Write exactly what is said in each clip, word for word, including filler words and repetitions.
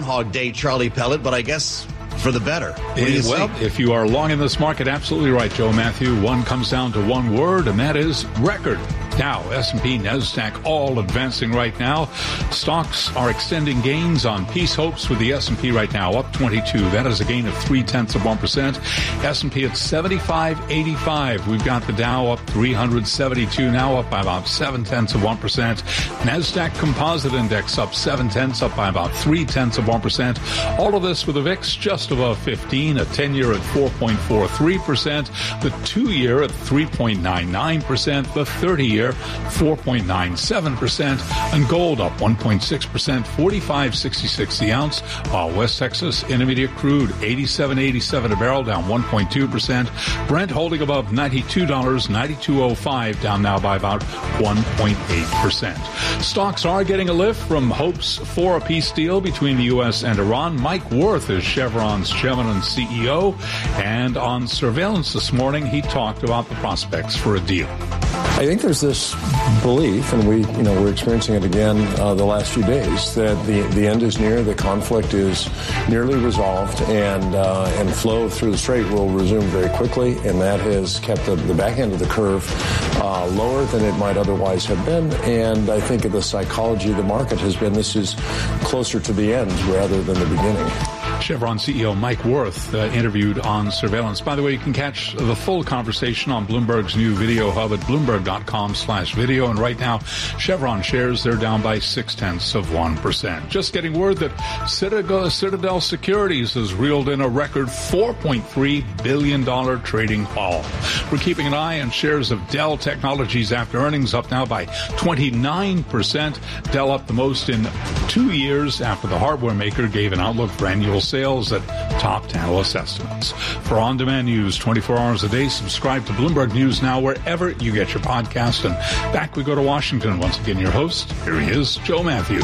Groundhog Day, Charlie Pellet, but I guess for the better. What do you well, think? If you are long in this market, absolutely right, Joe Matthew. One comes down to one word, and that is record. Dow, S and P, NASDAQ, all advancing right now. Stocks are extending gains on peace hopes with the S and P right now, up twenty-two. That is a gain of three-tenths of one percent. S and P at seventy-five eighty-five. We've got the Dow up three hundred seventy-two, now up by about seven-tenths of one percent. NASDAQ Composite Index up seven-tenths, up by about three-tenths of one percent. All of this with the V I X just above fifteen, a ten-year at four point four three percent, the two-year at three point nine nine percent, the thirty-year four point nine seven percent, and gold up one point six percent, forty-five sixty-six the ounce, while West Texas Intermediate crude eighty-seven eighty-seven a barrel, down one point two percent. Brent holding above ninety-two dollars, ninety-two oh five, down now by about one point eight percent. Stocks are getting a lift from hopes for a peace deal between the U S and Iran. Mike Wirth is Chevron's chairman and C E O, and on surveillance this morning, he talked about the prospects for a deal. I think there's this belief, and we, you know, we're experiencing it again uh, the last few days, that the the end is near, the conflict is nearly resolved, and uh, and flow through the Strait will resume very quickly, and that has kept the, the back end of the curve uh, lower than it might otherwise have been. And I think the psychology of the market has been this is closer to the end rather than the beginning. Chevron C E O Mike Wirth uh, interviewed on surveillance. By the way, you can catch the full conversation on Bloomberg's new video hub at bloomberg.com slash video. And right now, Chevron shares, they're down by six-tenths of one percent. Just getting word that Citadel, Citadel Securities has reeled in a record four point three billion dollars trading haul. We're keeping an eye on shares of Dell Technologies after earnings, up now by twenty-nine percent. Dell up the most in two years after the hardware maker gave an outlook for annual sales that topped analyst estimates. For on-demand news twenty-four hours a day, subscribe to Bloomberg News Now wherever you get your podcast. And back we go to Washington. Once again, your host, here he is, Joe Matthew.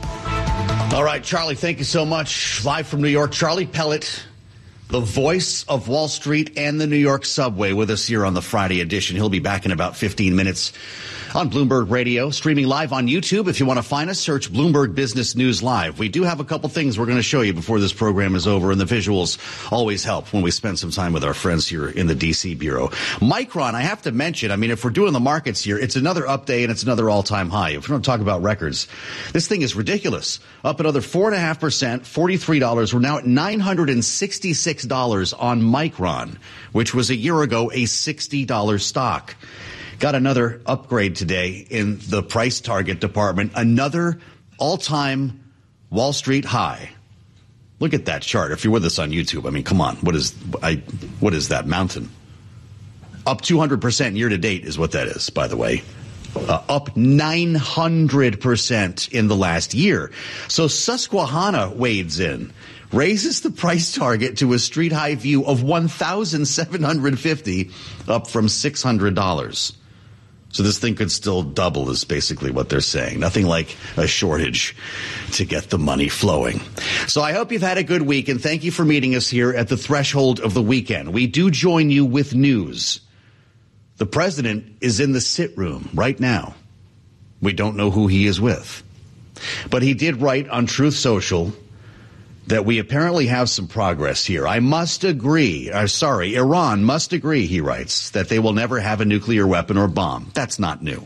All right, Charlie, thank you so much. Live from New York, Charlie Pellet, the voice of Wall Street and the New York subway, with us here on the Friday edition. He'll be back in about fifteen minutes on Bloomberg Radio, streaming live on YouTube. If you want to find us, search Bloomberg Business News Live. We do have a couple things we're going to show you before this program is over, and the visuals always help when we spend some time with our friends here in the D C Bureau. Micron, I have to mention, I mean, if we're doing the markets here, it's another up day and it's another all-time high. If we don't talk about records, this thing is ridiculous. Up another four point five percent, forty-three dollars. We're now at nine hundred sixty-six dollars on Micron, which was a year ago a sixty dollars stock. Got another upgrade today in the price target department. Another all-time Wall Street high. Look at that chart. If you're with us on YouTube, I mean, come on. What is I? What is that mountain? Up two hundred percent year to date is what that is, by the way. Uh, up nine hundred percent in the last year. So Susquehanna wades in, raises the price target to a street high view of one thousand seven hundred fifty dollars, up from six hundred dollars. So this thing could still double is basically what they're saying. Nothing like a shortage to get the money flowing. So I hope you've had a good week, and thank you for meeting us here at the threshold of the weekend. We do join you with news. The president is in the sit room right now. We don't know who he is with. But he did write on Truth Social that we apparently have some progress here. I must agree, uh, sorry, Iran must agree, he writes, that they will never have a nuclear weapon or bomb. That's not new.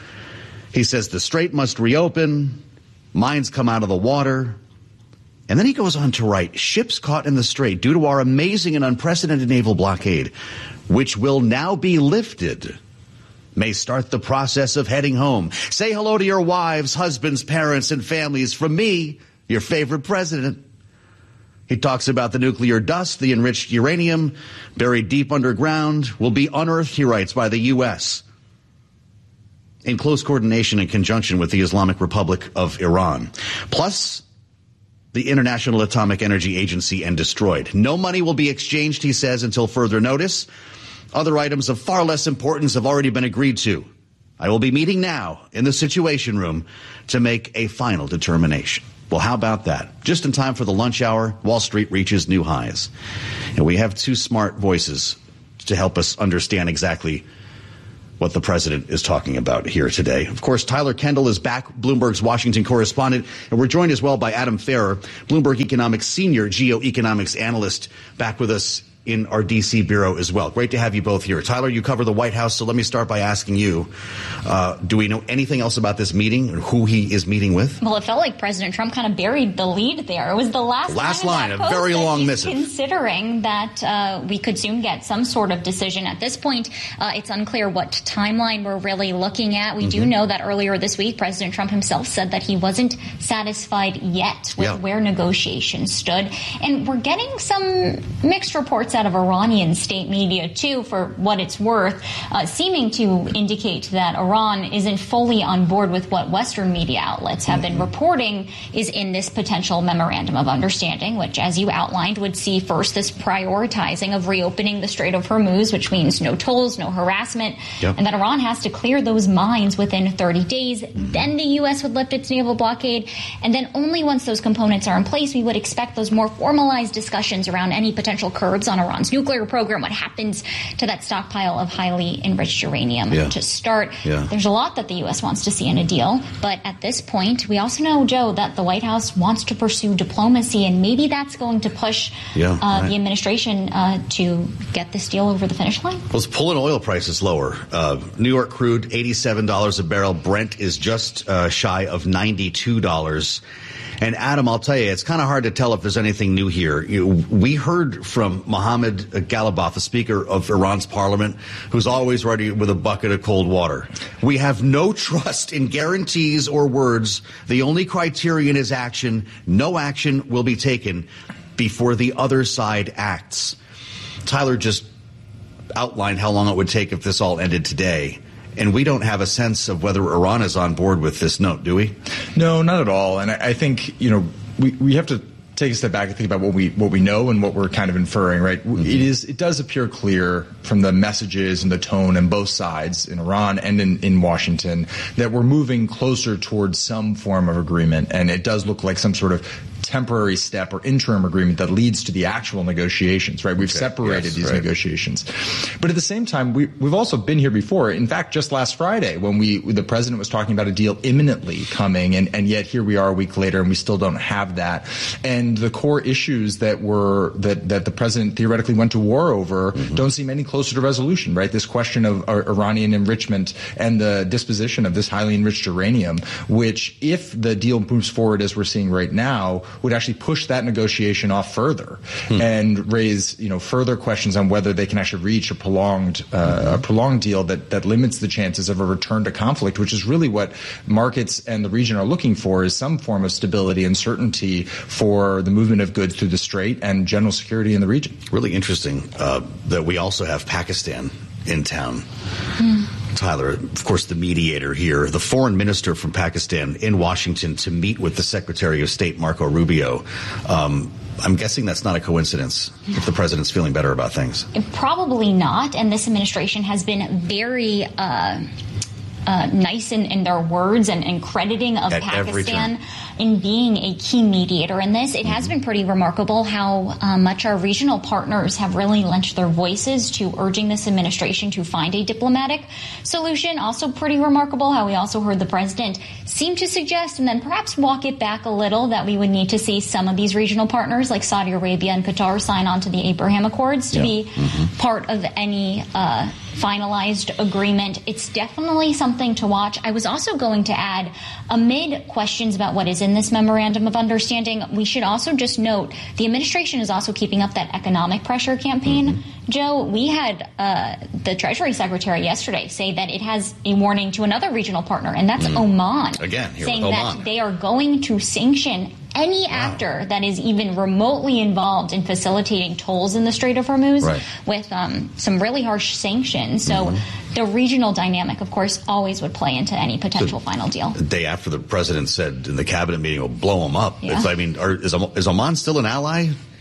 He says the Strait must reopen, mines come out of the water. And then he goes on to write, ships caught in the Strait due to our amazing and unprecedented naval blockade, which will now be lifted, may start the process of heading home. Say hello to your wives, husbands, parents, and families from me, your favorite president. He talks about the nuclear dust, the enriched uranium buried deep underground will be unearthed, he writes, by the U S in close coordination and conjunction with the Islamic Republic of Iran, plus the International Atomic Energy Agency, and destroyed. No money will be exchanged, he says, until further notice. Other items of far less importance have already been agreed to. I will be meeting now in the Situation Room to make a final determination. Well, how about that? Just in time for the lunch hour, Wall Street reaches new highs. And we have two smart voices to help us understand exactly what the president is talking about here today. Of course, Tyler Kendall is back, Bloomberg's Washington correspondent, and we're joined as well by Adam Ferrer, Bloomberg Economics senior geoeconomics analyst, back with us in our D C bureau as well. Great to have you both here. Tyler, you cover the White House, so let me start by asking you, uh, do we know anything else about this meeting or who he is meeting with? Well, it felt like President Trump kind of buried the lead there. It was the last, the last line, line, a very long missive. Considering that uh, we could soon get some sort of decision. At this point, uh, it's unclear what timeline we're really looking at. We mm-hmm. do know that earlier this week, President Trump himself said that he wasn't satisfied yet with yeah. where negotiations stood. And we're getting some mixed reports out of Iranian state media, too, for what it's worth, uh, seeming to indicate that Iran isn't fully on board with what Western media outlets have mm-hmm. been reporting is in this potential memorandum of understanding, which, as you outlined, would see first this prioritizing of reopening the Strait of Hormuz, which means no tolls, no harassment, yep. and that Iran has to clear those mines within thirty days. Mm-hmm. Then the U S would lift its naval blockade, and then only once those components are in place, we would expect those more formalized discussions around any potential curbs on Iran's nuclear program, what happens to that stockpile of highly enriched uranium yeah. to start. Yeah. There's a lot that the U S wants to see in a deal, but at this point, we also know, Joe, that the White House wants to pursue diplomacy, and maybe that's going to push yeah, uh, right. the administration uh, to get this deal over the finish line. Well, it's pulling oil prices lower. Uh, New York crude, eighty-seven dollars a barrel. Brent is just uh, shy of ninety-two dollars. And Adam, I'll tell you, it's kind of hard to tell if there's anything new here. You, we heard from Mohammad Ghalibaf, the Speaker of Iran's parliament, who's always ready with a bucket of cold water. We have no trust in guarantees or words. The only criterion is action. No action will be taken before the other side acts. Tyler just outlined how long it would take if this all ended today. And we don't have a sense of whether Iran is on board with this note, do we? No, not at all. And I, I think, you know, we, we have to take a step back and think about what we what we know and what we're kind of inferring, right? Mm-hmm. It is it does appear clear from the messages and the tone on both sides in Iran and in, in Washington that we're moving closer towards some form of agreement. And it does look like some sort of temporary step or interim agreement that leads to the actual negotiations, right? We've okay. separated yes, these right. negotiations. But at the same time, we, we've also been here before. In fact, just last Friday when we the president was talking about a deal imminently coming, and, and yet here we are a week later and we still don't have that. And the core issues that were that, that the president theoretically went to war over mm-hmm. don't seem any closer to resolution, right? This question of uh, Iranian enrichment and the disposition of this highly enriched uranium, which if the deal moves forward as we're seeing right now, would actually push that negotiation off further hmm. and raise, you know, further questions on whether they can actually reach a prolonged, uh, mm-hmm. a prolonged deal that, that limits the chances of a return to conflict, which is really what markets and the region are looking for, is some form of stability and certainty for the movement of goods through the strait and general security in the region. Really interesting uh, that we also have Pakistan in town. Hmm. Tyler, of course, the mediator here, the foreign minister from Pakistan in Washington to meet with the Secretary of State, Marco Rubio. Um, I'm guessing that's not a coincidence if the president's feeling better about things. Probably not. And this administration has been very uh, uh, nice in, in their words and, and crediting of At Pakistan in being a key mediator in this. It mm-hmm. has been pretty remarkable how uh, much our regional partners have really lent their voices to urging this administration to find a diplomatic solution. Also pretty remarkable how we also heard the president seem to suggest and then perhaps walk it back a little that we would need to see some of these regional partners like Saudi Arabia and Qatar sign on to the Abraham Accords to yeah. be mm-hmm. part of any uh, finalized agreement. It's definitely something to watch. I was also going to add, amid questions about what is in this memorandum of understanding, we should also just note the administration is also keeping up that economic pressure campaign. Mm-hmm. Joe, we had uh, the Treasury Secretary yesterday say that it has a warning to another regional partner, and that's mm-hmm. Oman. Again, here saying with Oman. that they are going to sanction any wow. actor that is even remotely involved in facilitating tolls in the Strait of Hormuz right. with um, some really harsh sanctions. So mm-hmm. the regional dynamic, of course, always would play into any potential the, final deal. The day after the president said in the cabinet meeting, we'll blow them up. Yeah. It's, I mean, are, is, is Oman still an ally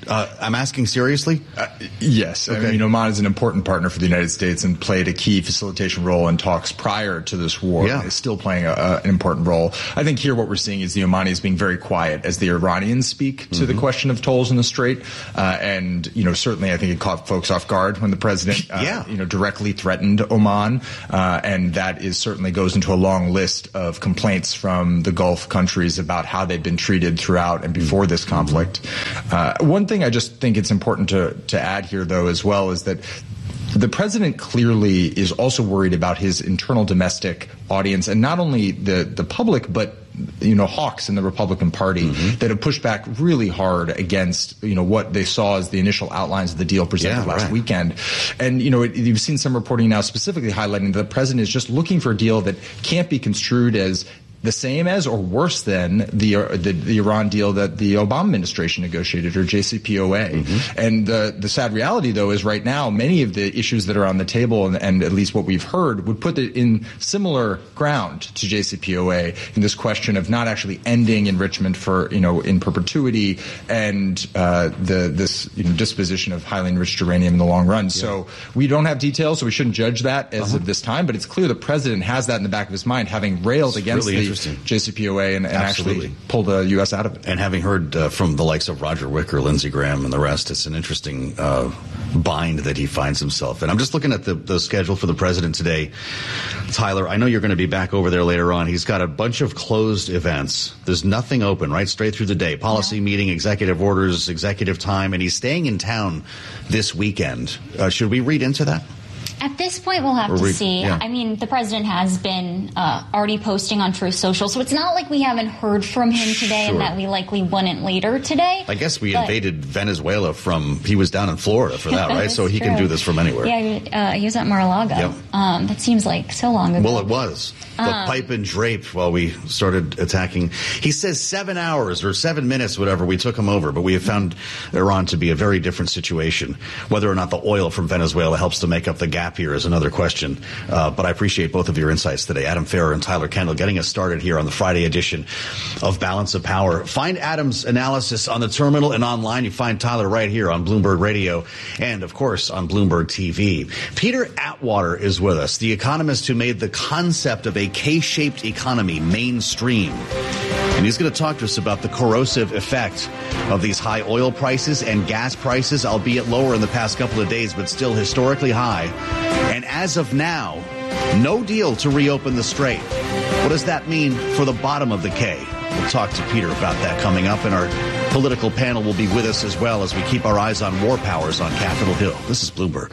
Uh, I'm asking seriously? Uh, yes. Okay. I mean, Oman is an important partner for the United States and played a key facilitation role in talks prior to this war. Yeah. It's still playing a, a, an important role. I think here what we're seeing is the Omanis being very quiet as the Iranians speak to mm-hmm. the question of tolls in the Strait. Uh, and, you know, certainly I think it caught folks off guard when the president, uh, yeah. you know, directly threatened Oman. Uh, and that is certainly goes into a long list of complaints from the Gulf countries about how they've been treated throughout and before this conflict. Mm-hmm. Uh, one thing I just think it's important to, to add here, though, as well, is that the president clearly is also worried about his internal domestic audience, and not only the, the public, but you know, hawks in the Republican Party mm-hmm. that have pushed back really hard against, you know, what they saw as the initial outlines of the deal presented yeah, last right. weekend. And, you know, it, you've seen some reporting now specifically highlighting that the president is just looking for a deal that can't be construed as the same as or worse than the, uh, the the Iran deal that the Obama administration negotiated, or J C P O A. Mm-hmm. And the the sad reality, though, is right now many of the issues that are on the table, and, and at least what we've heard, would put it in similar ground to J C P O A in this question of not actually ending enrichment for, you know, in perpetuity, and uh, the this you know, disposition of highly enriched uranium in the long run. Yeah. So we don't have details, so we shouldn't judge that as uh-huh. of this time. But it's clear the president has that in the back of his mind, having railed it's against really the J C P O A and, and actually pulled the U S out of it. And having heard uh, from the likes of Roger Wicker, Lindsey Graham, and the rest, it's an interesting uh, bind that he finds himself in. I'm just looking at the, the schedule for the president today. Tyler, I know you're going to be back over there later on. He's got a bunch of closed events. There's nothing open, right? Straight through the day. Policy yeah. meeting, executive orders, executive time, and he's staying in town this weekend. Uh, should we read into that? At this point, we'll have or to we, see. Yeah. I mean, the president has been uh, already posting on Truth Social, so it's not like we haven't heard from him today sure. and that we likely wouldn't later today. I guess we but, invaded Venezuela from, he was down in Florida for that, right? So he true. can do this from anywhere. Yeah, uh, he was at Mar-a-Lago. Yep. Um, that seems like so long ago. Well, it was. The um, pipe and drape while we started attacking. He says seven hours or seven minutes, whatever, we took him over, but we have found Iran to be a very different situation. Whether or not the oil from Venezuela helps to make up the gap here is another question. Uh, but I appreciate both of your insights today. Adam Ferrer and Tyler Kendall getting us started here on the Friday edition of Balance of Power. Find Adam's analysis on the terminal and online. You find Tyler right here on Bloomberg Radio and, of course, on Bloomberg T V. Peter Atwater is with us, the economist who made the concept of a K-shaped economy mainstream. And he's going to talk to us about the corrosive effect of these high oil prices and gas prices, albeit lower in the past couple of days, but still historically high. And as of now, no deal to reopen the Strait. What does that mean for the bottom of the K? We'll talk to Peter about that coming up, and our political panel will be with us as well as we keep our eyes on war powers on Capitol Hill. This is Bloomberg.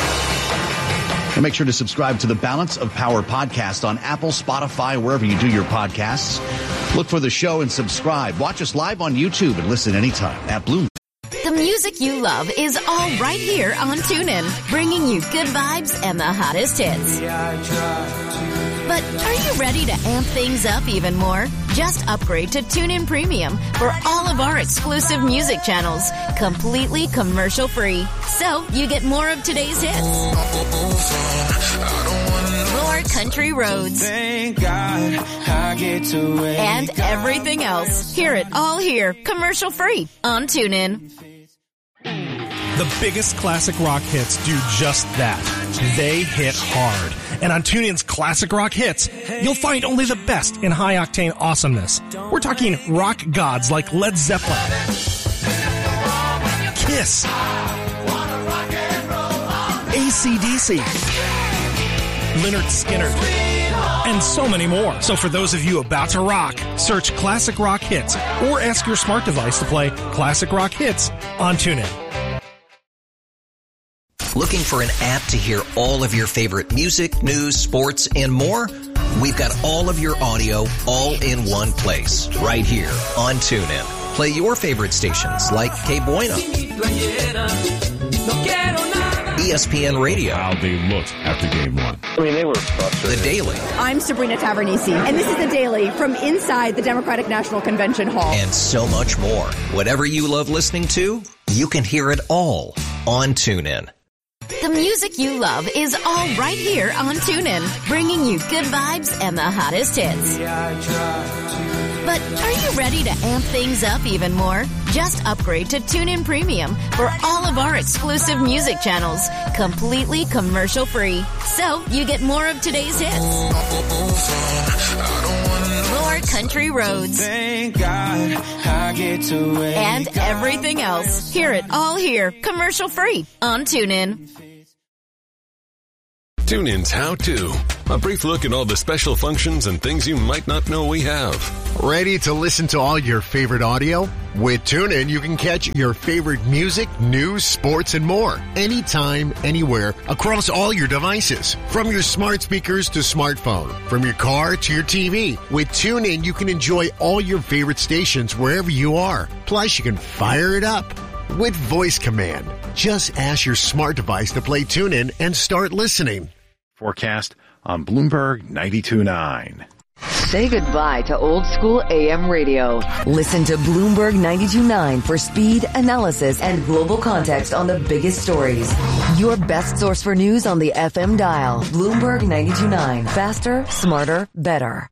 And make sure to subscribe to the Balance of Power podcast on Apple, Spotify, wherever you do your podcasts. Look for the show and subscribe. Watch us live on YouTube and listen anytime at Bloomberg. The music you love is all right here on TuneIn, bringing you good vibes and the hottest hits. But are you ready to amp things up even more? Just upgrade to TuneIn Premium for all of our exclusive music channels, completely commercial-free. So you get more of today's hits, more country roads, and everything else. Hear it all here, commercial-free on TuneIn. The biggest classic rock hits do just that. They hit hard. And on TuneIn's Classic Rock Hits, you'll find only the best in high-octane awesomeness. We're talking rock gods like Led Zeppelin, Kiss, A C D C, Lynyrd Skynyrd, and so many more. So for those of you about to rock, search Classic Rock Hits or ask your smart device to play Classic Rock Hits on TuneIn. Looking for an app to hear all of your favorite music, news, sports, and more? We've got all of your audio all in one place, right here on TuneIn. Play your favorite stations like K Bueno, E S P N Radio. How they looked after game one. I mean, they were frustrated. The Daily. I'm Sabrina Tavernisi, and this is The Daily from inside the Democratic National Convention Hall. And so much more. Whatever you love listening to, you can hear it all on TuneIn. The music you love is all right here on TuneIn, bringing you good vibes and the hottest hits. But are you ready to amp things up even more? Just upgrade to TuneIn Premium for all of our exclusive music channels, completely commercial-free. So you get more of today's hits, more country roads, Thank God I get to wake and everything else. Hear it all here, commercial-free on TuneIn. TuneIn's How To. A brief look at all the special functions and things you might not know we have. Ready to listen to all your favorite audio? With TuneIn, you can catch your favorite music, news, sports, and more. Anytime, anywhere, across all your devices. From your smart speakers to smartphone. From your car to your T V. With TuneIn, you can enjoy all your favorite stations wherever you are. Plus, you can fire it up with voice command. Just ask your smart device to play TuneIn and start listening. Forecast on Bloomberg ninety-two point nine. Say goodbye to old school A M radio. Listen to Bloomberg ninety-two point nine for speed, analysis, and global context on the biggest stories. Your best source for news on the F M dial. Bloomberg ninety-two point nine. Faster, smarter, better.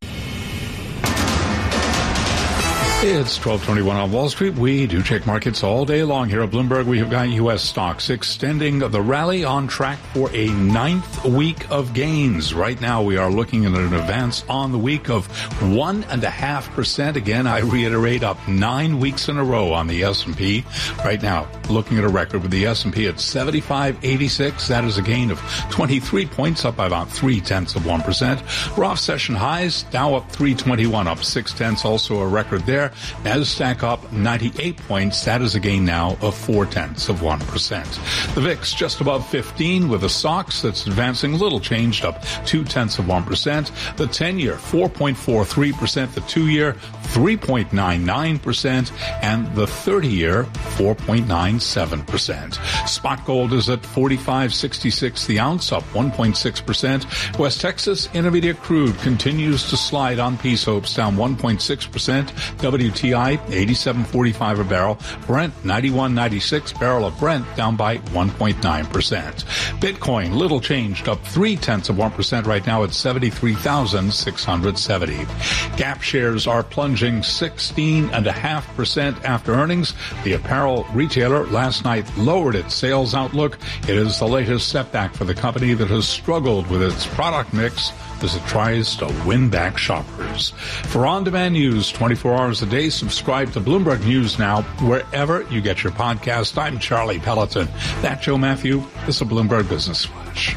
It's twelve twenty-one on Wall Street. We do check markets all day long here at Bloomberg. We have got U S stocks extending the rally on track for a ninth week of gains. Right now, we are looking at an advance on the week of one and a half percent. Again, I reiterate, up nine weeks in a row on the S and P. Right now, looking at a record with the S and P at seventy-five eighty-six. That is a gain of twenty-three points, up by about three tenths of one percent. We're off session highs. Dow up three twenty-one, up six tenths, also a record there. NASDAQ up ninety-eight points. That is a gain now of four tenths of one percent. The V I X just above fifteen with a S O X that's advancing, little changed, up two tenths of one percent. The ten-year, four point four three percent. The two-year, three point nine nine percent. And the thirty-year, four point nine seven percent. Spot gold is at forty-five sixty-six the ounce, up one point six percent. West Texas Intermediate crude continues to slide on peace hopes, down one point six percent. W T I eighty-seven forty-five a barrel. Brent ninety-one ninety-six, barrel of Brent down by one point nine percent. Bitcoin little changed, up three tenths of one percent right now at seventy-three thousand six hundred seventy. Gap shares are plunging sixteen point five percent after earnings. The apparel retailer last night lowered its sales outlook. It is the latest setback for the company that has struggled with its product mix as it tries to win back shoppers. For on-demand news twenty-four hours a day, subscribe to Bloomberg News Now wherever you get your podcast. I'm Charlie Pelleton. That, Joe Matthew, is a Bloomberg Business Flash.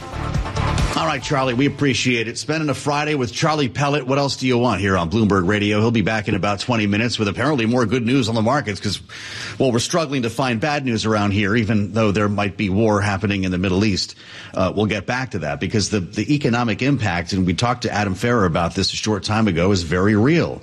All right, Charlie, we appreciate it. Spending a Friday with Charlie Pellet. What else do you want here on Bloomberg Radio? He'll be back in about twenty minutes with apparently more good news on the markets because, well, we're struggling to find bad news around here, even though there might be war happening in the Middle East. Uh, we'll get back to that because the, the economic impact, and we talked to Adam Ferrer about this a short time ago, is very real.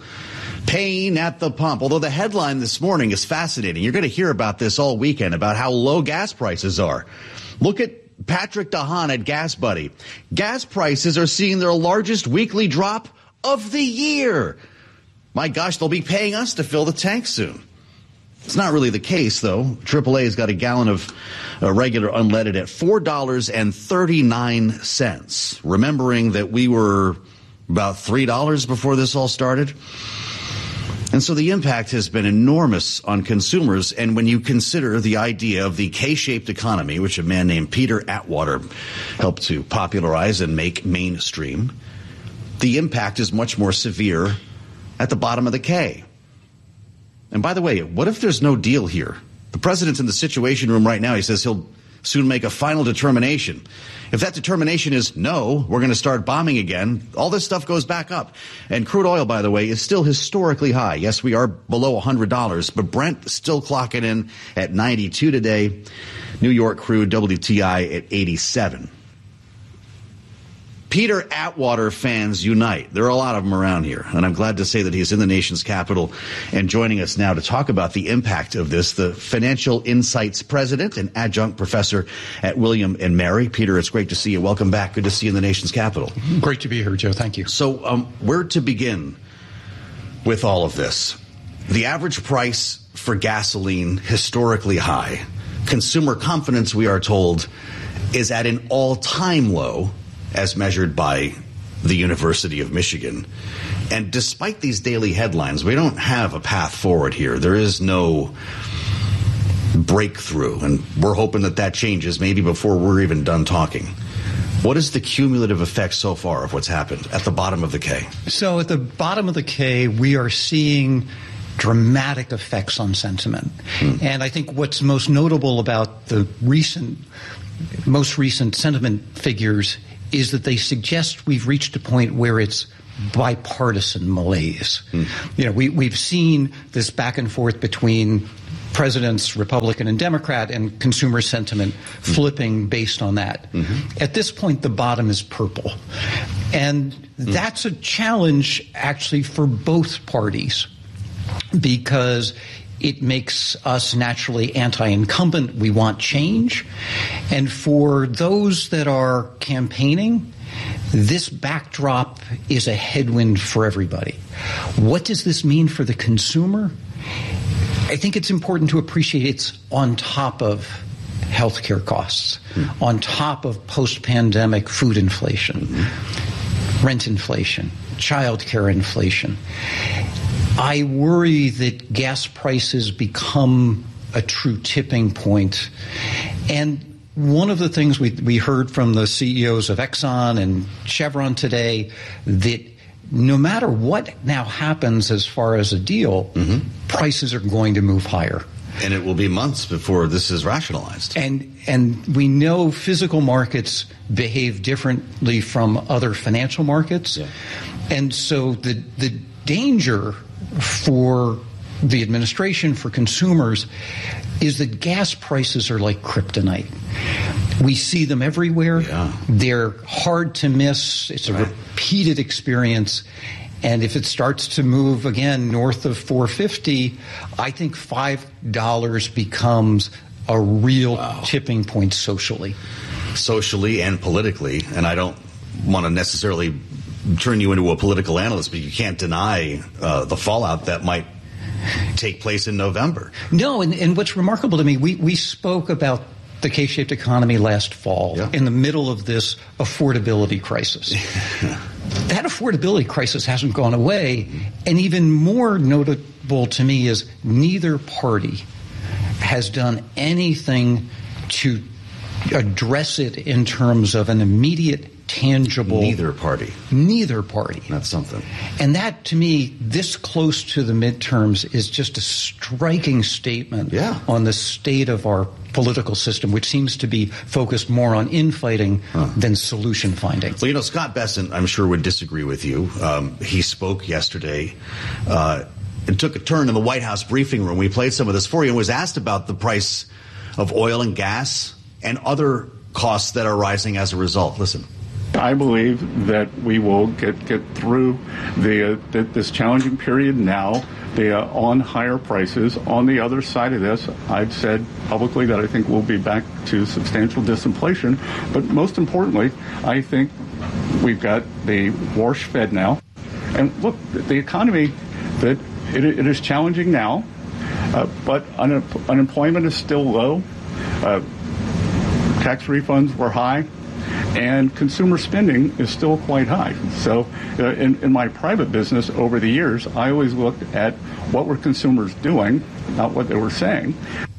Pain at the pump. Although the headline this morning is fascinating. You're going to hear about this all weekend, about how low gas prices are. Look at Patrick DeHaan at Gas Buddy. Gas prices are seeing their largest weekly drop of the year. My gosh, they'll be paying us to fill the tank soon. It's not really the case, though. triple A has got a gallon of uh, regular unleaded at four dollars and thirty-nine cents. Remembering that we were about three dollars before this all started. And so the impact has been enormous on consumers. And when you consider the idea of the K-shaped economy, which a man named Peter Atwater helped to popularize and make mainstream, the impact is much more severe at the bottom of the K. And by the way, what if there's no deal here? The president's in the Situation Room right now. He says he'll soon make a final determination. If that determination is no, we're going to start bombing again, all this stuff goes back up. And crude oil, by the way, is still historically high. Yes, we are below one hundred dollars, but Brent still clocking in at ninety-two today. New York crude W T I at eighty-seven. Peter Atwater fans unite. There are a lot of them around here, and I'm glad to say that he's in the nation's capital and joining us now to talk about the impact of this, the Financial Insights president and adjunct professor at William and Mary. Peter, it's great to see you. Welcome back. Good to see you in the nation's capital. Great to be here, Joe. Thank you. So um, where to begin with all of this? The average price for gasoline, historically high. Consumer confidence, we are told, is at an all-time low, as measured by the University of Michigan. And despite these daily headlines, we don't have a path forward here. There is no breakthrough, and we're hoping that that changes maybe before we're even done talking. What is the cumulative effect so far of what's happened at the bottom of the K? So at the bottom of the K, we are seeing dramatic effects on sentiment. Hmm. And I think what's most notable about the recent, most recent sentiment figures is that they suggest we've reached a point where it's bipartisan malaise. Hmm. You know, we, we've seen this back and forth between presidents, Republican and Democrat, and consumer sentiment mm-hmm. flipping based on that. Mm-hmm. At this point, the bottom is purple. And mm-hmm. that's a challenge, actually, for both parties, because it makes us naturally anti-incumbent. We want change. And for those that are campaigning, this backdrop is a headwind for everybody. What does this mean for the consumer? I think it's important to appreciate it's on top of healthcare costs, mm-hmm. on top of post-pandemic food inflation, mm-hmm. rent inflation, childcare inflation. I worry that gas prices become a true tipping point. And one of the things we, we heard from the C E Os of Exxon and Chevron today, that no matter what now happens as far as a deal, mm-hmm. prices are going to move higher. And it will be months before this is rationalized. And and we know physical markets behave differently from other financial markets. Yeah. And so the the danger for the administration, for consumers, is that gas prices are like kryptonite. We see them everywhere. Yeah. They're hard to miss. It's a right. repeated experience. And if it starts to move again north of four fifty, I think five dollars becomes a real wow. tipping point socially. Socially and politically. And I don't want to necessarily turn you into a political analyst, but you can't deny uh, the fallout that might take place in November. No, and, and what's remarkable to me, we, we spoke about the K-shaped economy last fall yeah. in the middle of this affordability crisis. That affordability crisis hasn't gone away, and even more notable to me is neither party has done anything to address it in terms of an immediate, tangible... Neither party. Neither party. That's something. And that, to me, this close to the midterms is just a striking statement yeah. on the state of our political system, which seems to be focused more on infighting huh. than solution finding. Well, you know, Scott Bessent, I'm sure, would disagree with you. Um, he spoke yesterday uh, and took a turn in the White House briefing room. We played some of this for you and was asked about the price of oil and gas and other costs that are rising as a result. Listen. I believe that we will get get through the, uh, the this challenging period now. The uh, on higher prices. On the other side of this, I've said publicly that I think we'll be back to substantial disinflation. But most importantly, I think we've got the wash fed now. And look, the economy, that it, it is challenging now, uh, but un- unemployment is still low. Uh, tax refunds were high. And consumer spending is still quite high. So uh, in, in my private business over the years, I always looked at what were consumers doing, not what they were saying.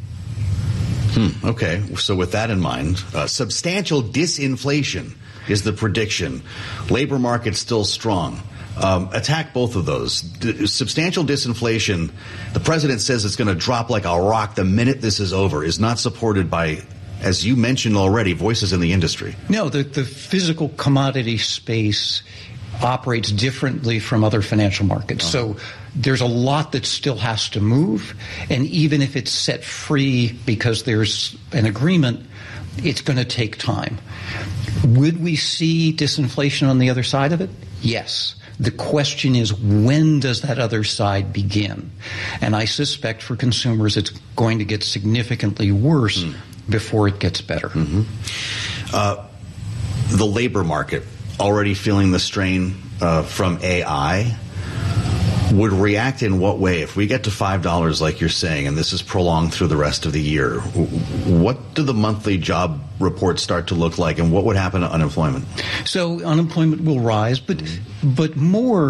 Hmm, okay. So with that in mind, uh, substantial disinflation is the prediction. Labor market still strong. Um, attack both of those. D- substantial disinflation, the president says it's going to drop like a rock the minute this is over, is not supported by, as you mentioned already, voices in the industry. No, the, the physical commodity space operates differently from other financial markets. Uh-huh. So there's a lot that still has to move. And even if it's set free because there's an agreement, it's going to take time. Would we see disinflation on the other side of it? Yes. The question is, when does that other side begin? And I suspect for consumers it's going to get significantly worse mm. before it gets better. Mm-hmm. Uh, the labor market already feeling the strain uh, from A I would react in what way if we get to five dollars like you're saying, and this is prolonged through the rest of the year? What do the monthly job reports start to look like, and what would happen to unemployment? So unemployment will rise, but but more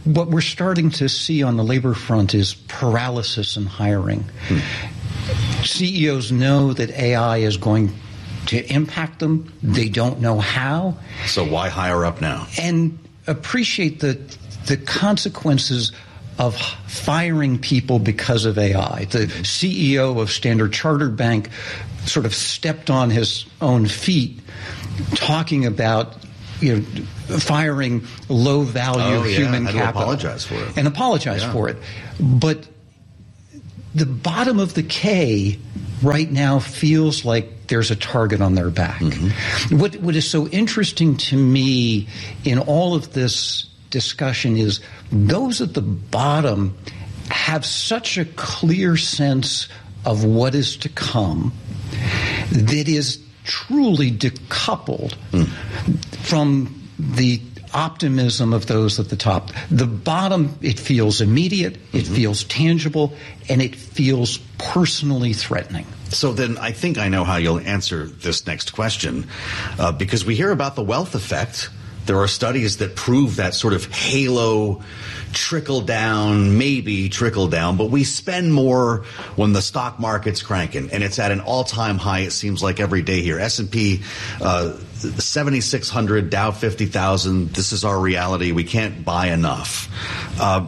what we're starting to see on the labor front is paralysis in hiring. Hmm. C E Os know that A I is going to impact them. They don't know how. So why hire up now? And appreciate the the consequences of firing people because of A I. The C E O of Standard Chartered Bank sort of stepped on his own feet talking about, you know, firing low-value oh, yeah. human and capital. apologize for it. And apologize yeah. for it. But the bottom of the K right now feels like there's a target on their back. Mm-hmm. What What is so interesting to me in all of this discussion is those at the bottom have such a clear sense of what is to come that is truly decoupled mm. from the optimism of those at the top. The bottom, it feels immediate, it mm-hmm. feels tangible, and it feels personally threatening. So then I think I know how you'll answer this next question, uh, because we hear about the wealth effect. There are studies that prove that sort of halo trickle down, maybe trickle down, but we spend more when the stock market's cranking, and it's at an all-time high, it seems like, every day here. S and P uh, seventy-six hundred, Dow fifty thousand. This is our reality. We can't buy enough. Uh,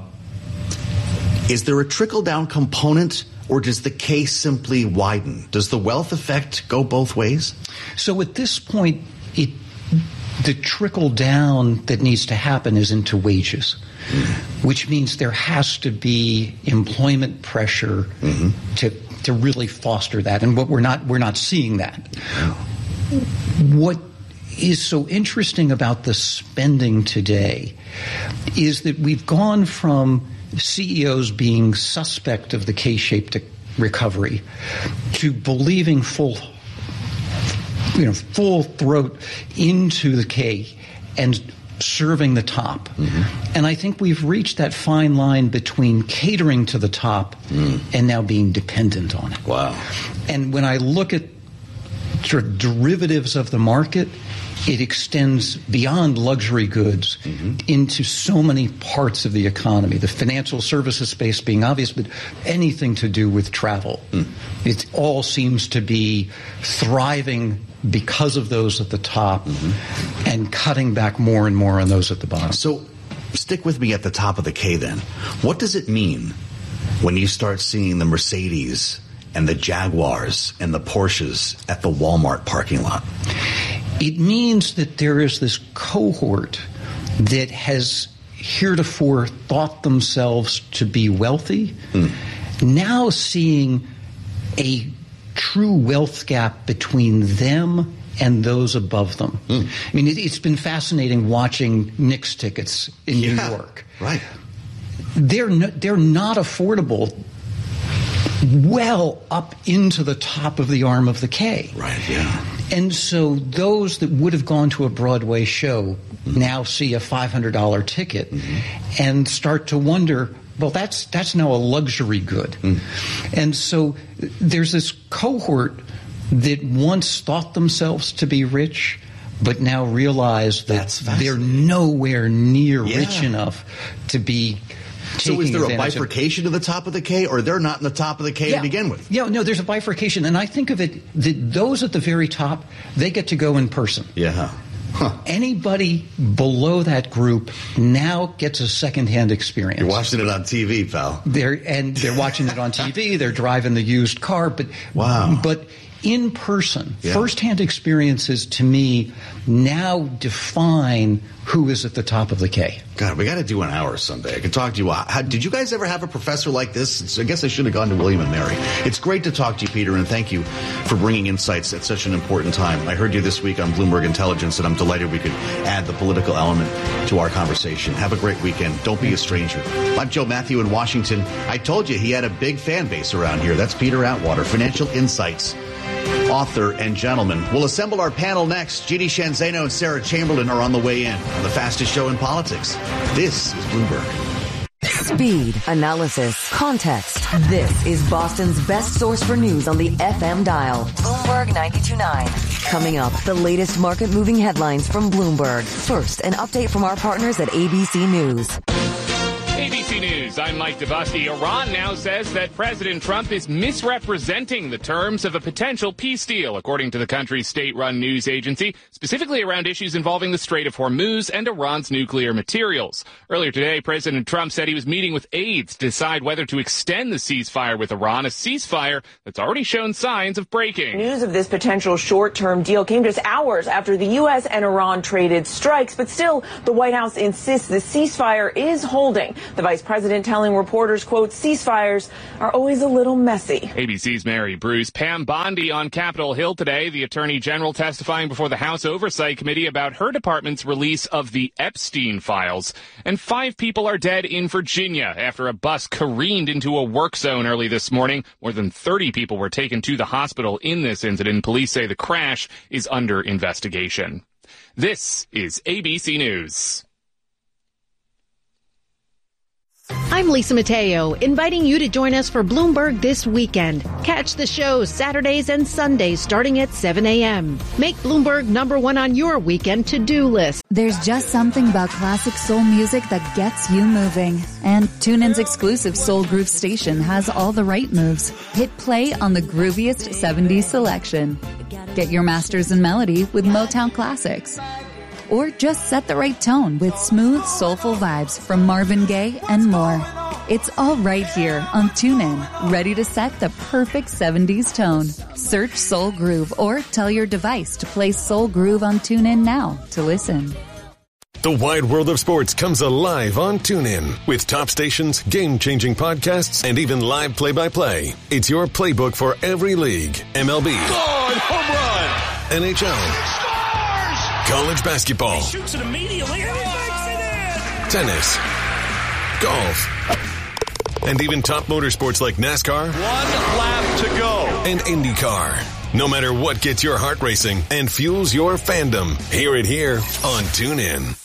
is there a trickle-down component, or does the case simply widen? Does the wealth effect go both ways? So at this point, it the trickle down that needs to happen is into wages, mm-hmm. which means there has to be employment pressure mm-hmm. to to really foster that. And what we're not we're not seeing that. Mm-hmm. What is so interesting about the spending today is that we've gone from C E Os being suspect of the K-shaped recovery to believing full you know, full throat into the K and serving the top. Mm-hmm. And I think we've reached that fine line between catering to the top mm. and now being dependent on it. Wow. And when I look at sort of derivatives of the market, it extends beyond luxury goods mm-hmm. into so many parts of the economy. The financial services space being obvious, but anything to do with travel. Mm. It all seems to be thriving because of those at the top mm-hmm. and cutting back more and more on those at the bottom. So stick with me at the top of the K then. What does it mean when you start seeing the Mercedes and the Jaguars and the Porsches at the Walmart parking lot? It means that there is this cohort that has heretofore thought themselves to be wealthy, mm. now seeing a true wealth gap between them and those above them. Mm. I mean, it, it's been fascinating watching Knicks tickets in yeah, New York. Right. They're no, they're not affordable well up into the top of the arm of the K. Right, yeah. And so those that would have gone to a Broadway show mm-hmm. now see a five hundred dollars ticket mm-hmm. and start to wonder, well, that's that's now a luxury good. Mm. And so there's this cohort that once thought themselves to be rich, but now realize that they're nowhere near yeah. rich enough to be So is there a bifurcation of, to the top of the K, or they're not in the top of the K yeah, to begin with? Yeah, no, there's a bifurcation. And I think of it that those at the very top, they get to go in person. Yeah. Huh. Anybody below that group now gets a secondhand experience. You're watching it on T V, pal. They're and they're watching it on T V. They're driving the used car, but wow. But in person, yeah. firsthand experiences to me now define who is at the top of the K. God, we got to do an hour someday. I could talk to you. How, did you guys ever have a professor like this? I guess I should have gone to William and Mary. It's great to talk to you, Peter, and thank you for bringing insights at such an important time. I heard you this week on Bloomberg Intelligence, and I'm delighted we could add the political element to our conversation. Have a great weekend. Don't be a stranger. I'm Joe Matthew in Washington. I told you he had a big fan base around here. That's Peter Atwater, Financial Insights author and gentleman. We'll assemble our panel next. Judy Shanzano and Sarah Chamberlain are on the way in on the fastest show in politics. This is Bloomberg. Speed, analysis, context. This is Boston's best source for news on the F M dial. Bloomberg ninety-two point nine. Coming up, the latest market-moving headlines from Bloomberg. First, an update from our partners at A B C News. A B C News, I'm Mike DeBussy. Iran now says that President Trump is misrepresenting the terms of a potential peace deal, according to the country's state-run news agency, specifically around issues involving the Strait of Hormuz and Iran's nuclear materials. Earlier today, President Trump said he was meeting with aides to decide whether to extend the ceasefire with Iran, a ceasefire that's already shown signs of breaking. News of this potential short-term deal came just hours after the U S and Iran traded strikes, but still, the White House insists the ceasefire is holding. The vice president telling reporters, quote, ceasefires are always a little messy. A B C's Mary Bruce. Pam Bondi on Capitol Hill today, the attorney general testifying before the House Oversight Committee about her department's release of the Epstein files. And five people are dead in Virginia after a bus careened into a work zone early this morning. More than thirty people were taken to the hospital in this incident. Police say the crash is under investigation. This is A B C News. I'm Lisa Mateo, inviting you to join us for Bloomberg this weekend. Catch the shows Saturdays and Sundays starting at seven a.m. Make Bloomberg number one on your weekend to-do list. There's just something about classic soul music that gets you moving. And TuneIn's exclusive Soul Groove station has all the right moves. Hit play on the grooviest seventies selection. Get your masters in melody with Motown Classics. Or just set the right tone with smooth, soulful vibes from Marvin Gaye and more. It's all right here on TuneIn, ready to set the perfect seventies tone. Search Soul Groove or tell your device to play Soul Groove on TuneIn now to listen. The wide world of sports comes alive on TuneIn with top stations, game-changing podcasts, and even live play-by-play. It's your playbook for every league. M L B. God, home run! N H L. College basketball. He shoots it immediately and he makes it in! Tennis. Golf. And even top motorsports like NASCAR. One lap to go. And IndyCar. No matter what gets your heart racing and fuels your fandom, hear it here on TuneIn.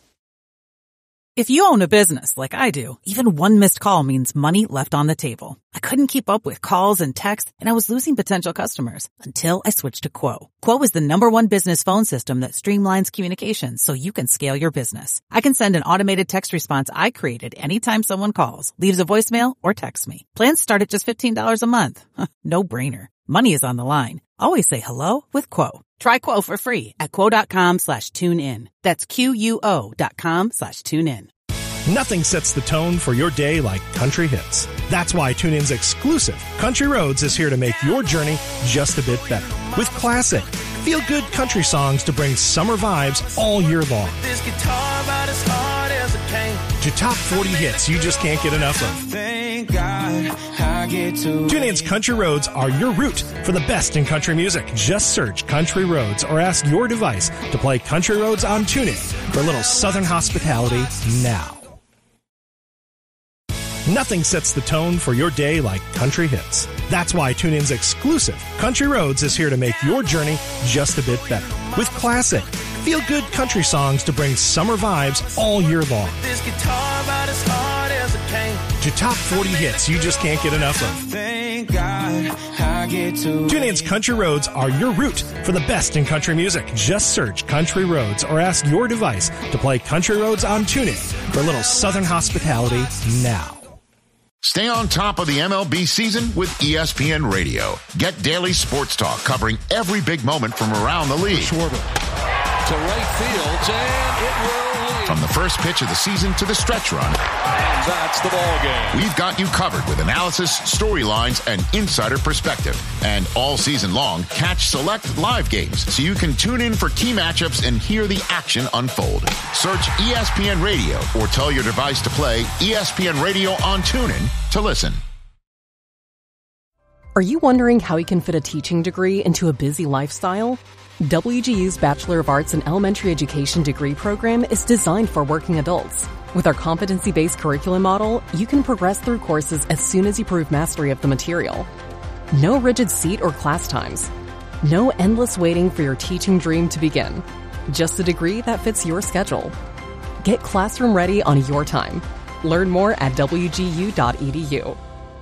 If you own a business like I do, even one missed call means money left on the table. I couldn't keep up with calls and texts, and I was losing potential customers until I switched to Quo. Quo is the number one business phone system that streamlines communications so you can scale your business. I can send an automated text response I created anytime someone calls, leaves a voicemail, or texts me. Plans start at just fifteen dollars a month. No brainer. Money is on the line. Always say hello with Quo. Try Quo for free at quo.com slash tune in. That's Q-U-O dot com slash tune in. Nothing sets the tone for your day like country hits. That's why TuneIn's exclusive Country Roads is here to make your journey just a bit better. With classic, feel-good country songs to bring summer vibes all year long. This guitar about as hard as a pain. To top forty hits you just can't get enough of. Thank God I get to TuneIn's Country Roads are your route for the best in country music. Just search Country Roads or ask your device to play Country Roads on TuneIn for a little southern hospitality now. Nothing sets the tone for your day like country hits. That's why TuneIn's exclusive Country Roads is here to make your journey just a bit better. With classic, feel-good country songs to bring summer vibes all year long. This guitar about as hard as a pain. To top forty hits you just can't get enough of. Thank God I get to TuneIn's Country Roads are your route for the best in country music. Just search Country Roads or ask your device to play Country Roads on TuneIn for a little southern hospitality now. Stay on top of the M L B season with E S P N Radio. Get daily sports talk covering every big moment from around the league. Schwarber to right field, and it will lead. From the first pitch of the season to the stretch run. And that's the ball game. We've got you covered with analysis, storylines, and insider perspective. And all season long, catch select live games so you can tune in for key matchups and hear the action unfold. Search E S P N Radio or tell your device to play E S P N Radio on TuneIn to listen. Are you wondering how you can fit a teaching degree into a busy lifestyle? W G U's Bachelor of Arts in Elementary Education degree program is designed for working adults. With our competency-based curriculum model, you can progress through courses as soon as you prove mastery of the material. No rigid seat or class times. No endless waiting for your teaching dream to begin. Just a degree that fits your schedule. Get classroom ready on your time. Learn more at W G U dot E D U.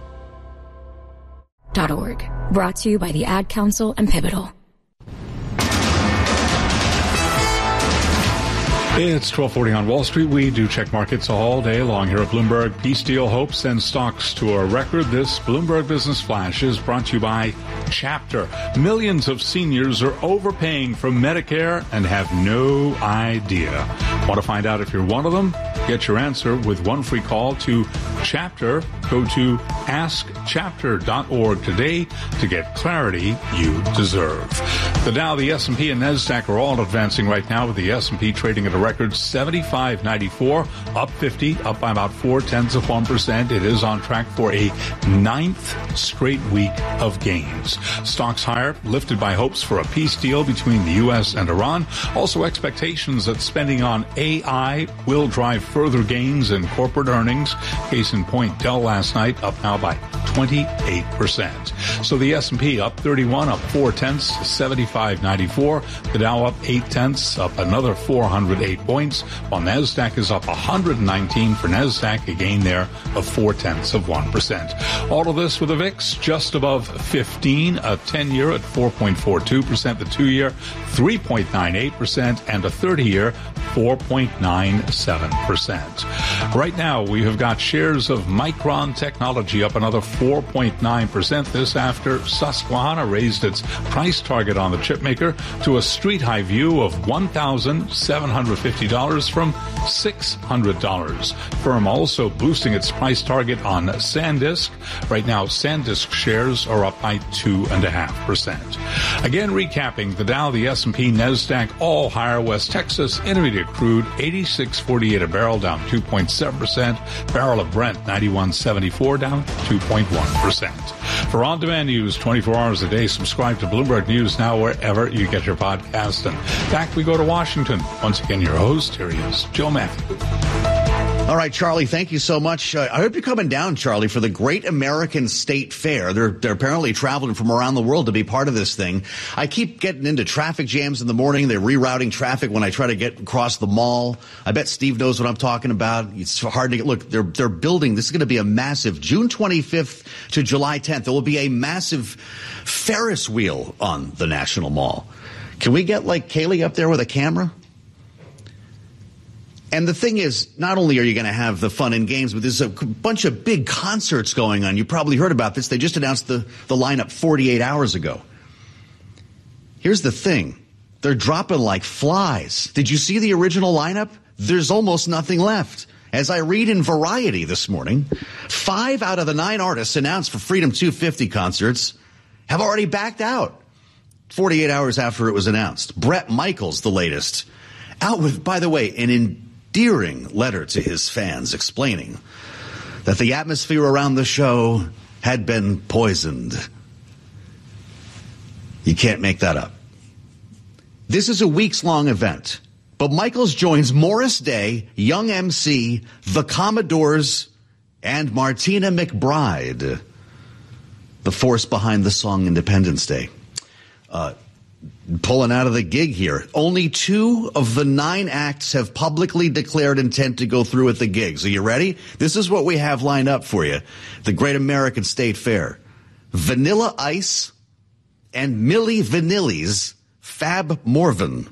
.org. Brought to you by the Ad Council and Pivotal. It's twelve forty on Wall Street. We do check markets all day long here at Bloomberg. Peace deal hopes send stocks to a record. This Bloomberg Business Flash is brought to you by Chapter. Millions of seniors are overpaying for Medicare and have no idea. Want to find out if you're one of them? Get your answer with one free call to Chapter. Go to ask chapter dot org today to get clarity you deserve. The Dow, the S and P, and NASDAQ are all advancing right now, with the S and P trading at a record seventy-five ninety-four, up fifty, up by about four tenths of one percent. It is on track for a ninth straight week of gains. Stocks higher, lifted by hopes for a peace deal between the U S and Iran. Also expectations that spending on A I will drive further gains in corporate earnings. Case in point, Dell last night up now by twenty-eight percent. So the S and P up thirty-one, up four tenths, seventy-five ninety-four. The Dow up eight tenths, up another four hundred eight points, while NASDAQ is up one hundred nineteen for NASDAQ, a gain there of four tenths of one percent. All of this with a V I X just above fifteen, a ten-year at four point four two percent, the two-year three point nine eight percent, and a thirty-year four point nine seven percent. Right now, we have got shares of Micron Technology up another four point nine percent. This after Susquehanna raised its price target on the chipmaker to a street high view of one thousand seven hundred fifty dollars from six hundred dollars. Firm also boosting its price target on SanDisk. Right now, SanDisk shares are up by two point five percent. Again, recapping, the Dow, the S and P, NASDAQ, all higher. West Texas Intermediate crude eighty-six forty-eight a barrel, down two point seven percent. Barrel of Brent ninety-one seventy-four, down two point one percent. For on-demand news twenty-four hours a day, subscribe to Bloomberg News now wherever you get your podcast. And back we go to Washington. Once again, your host, here he is, Joe Matthew. All right, Charlie, thank you so much. Uh, I hope you're coming down, Charlie, for the Great American State Fair. They're, they're apparently traveling from around the world to be part of this thing. I keep getting into traffic jams in the morning. They're rerouting traffic when I try to get across the mall. I bet Steve knows what I'm talking about. It's hard to get. Look, they're, they're building. This is going to be a massive June twenty-fifth to July tenth. There will be a massive Ferris wheel on the National Mall. Can we get like Kaylee up there with a camera? And the thing is, not only are you going to have the fun and games, but there's a bunch of big concerts going on. You probably heard about this. They just announced the, the lineup forty-eight hours ago. Here's the thing. They're dropping like flies. Did you see the original lineup? There's almost nothing left. As I read in Variety this morning, five out of the nine artists announced for Freedom two fifty concerts have already backed out forty-eight hours after it was announced. Bret Michaels, the latest, out with, by the way, an in endearing letter to his fans explaining that the atmosphere around the show had been poisoned. You can't make that up. This is a weeks-long event, but Michaels joins Morris Day, Young M C, the Commodores, and Martina McBride, the force behind the song Independence Day. Uh, Pulling out of the gig here. Only two of the nine acts have publicly declared intent to go through with the gigs. Are you ready? This is what we have lined up for you. The Great American State Fair. Vanilla Ice and Milli Vanilli's Fab Morvan.